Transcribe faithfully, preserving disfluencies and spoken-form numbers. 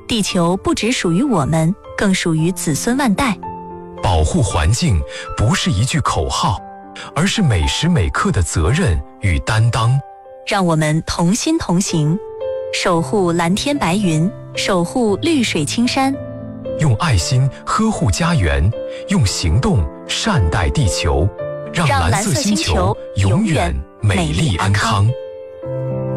地球不只属于我们，更属于子孙万代。 保护环境不是一句口号，而是每时每刻的责任与担当。 让我们同心同行，守护蓝天白云，守护绿水青山。 用爱心呵护家园，用行动善待地球，让蓝色星球永远美丽安康。